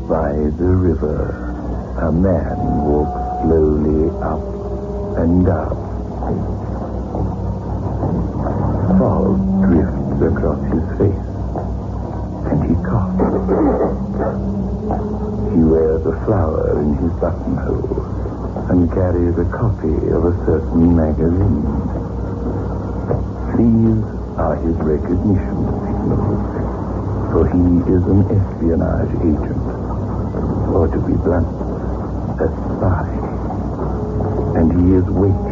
By the river, a man walks slowly up and down. Fog drifts across his face, and he coughs. He wears a flower in his buttonhole and carries a copy of a certain magazine. These are his recognition signals, for he is an espionage agent, or to be blunt, a spy. And he is waiting